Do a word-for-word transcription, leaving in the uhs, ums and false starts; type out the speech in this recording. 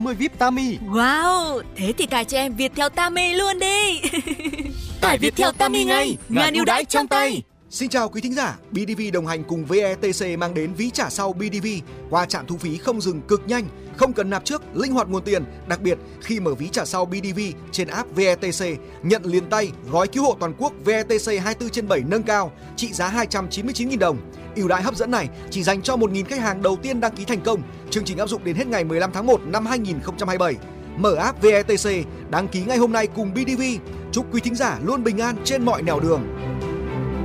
mười vi ai pi Tami. Wow, thế thì cài cho em Viettel Tami luôn đi. Tải Viettel Tami ngay, ngàn ưu đãi trong tay. Xin chào quý thính giả, bê đê vê đồng hành cùng vê e tê xê mang đến ví trả sau bê đê vê qua trạm thu phí không dừng cực nhanh, không cần nạp trước, linh hoạt nguồn tiền. Đặc biệt khi mở ví trả sau bê đê vê trên app vê e tê xê, nhận liền tay gói cứu hộ toàn quốc vê e tê xê hai mươi tư trên bảy nâng cao trị giá hai trăm chín mươi chín nghìn đồng. Ưu đãi hấp dẫn này chỉ dành cho một nghìn khách hàng đầu tiên đăng ký thành công. Chương trình áp dụng đến hết ngày mười lăm tháng một năm hai nghìn không trăm hai mươi bảy. Mở app vê e tê xê, đăng ký ngay hôm nay cùng bê đê vê. Chúc quý thính giả luôn bình an trên mọi nẻo đường.